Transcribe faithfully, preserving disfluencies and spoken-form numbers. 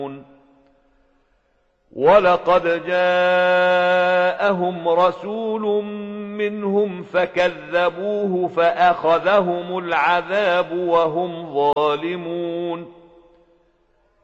ولقد جاءهم رسول منهم فكذبوه فأخذهم العذاب وهم ظالمون